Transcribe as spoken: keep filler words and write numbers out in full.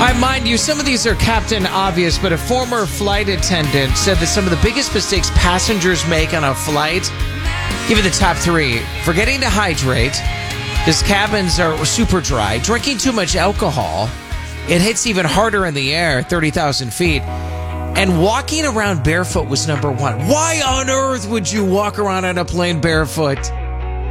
I mind you, some of these are Captain Obvious, but a former flight attendant said that some of the biggest mistakes passengers make on a flight, give you the top three: forgetting to hydrate, because cabins are super dry; drinking too much alcohol, it hits even harder in the air, thirty thousand feet; and walking around barefoot was number one. Why on earth would you walk around on a plane barefoot?